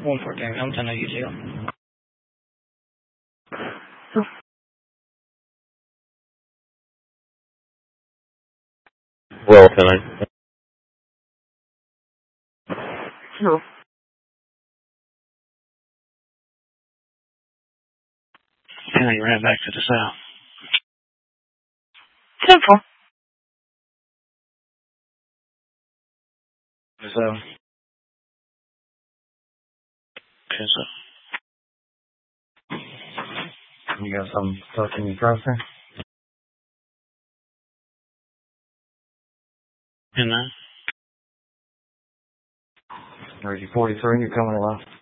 114, I'm telling you, Jill. Well, can I? No. And he ran back to the south. Simple. So, you got something stuck in your crosser? You know? Or is you 43? You're coming along?